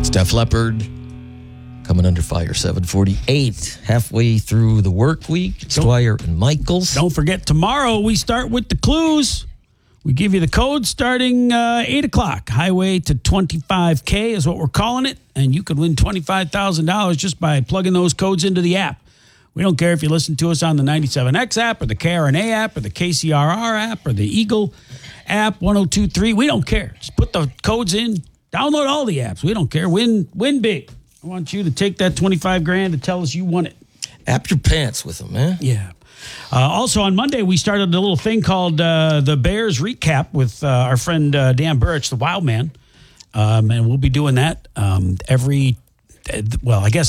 It's Def Leppard coming under fire. 7:48, halfway through the work week. It's Dwyer and Michaels. Don't forget, tomorrow we start with the clues. We give you the code starting 8 o'clock. Highway to 25K is what we're calling it. And you could win $25,000 just by plugging those codes into the app. We don't care if you listen to us on the 97X app or the KRNA app or the KCRR app or the Eagle app, 1023. We don't care. Just put the codes in. Download all the apps. We don't care. Win big. I want you to take that $25,000 to tell us you won it. App your pants with them, man. Yeah. Also on Monday, we started a little thing called the Bears Recap with our friend Dan Burrich, the Wild Man. And we'll be doing that I guess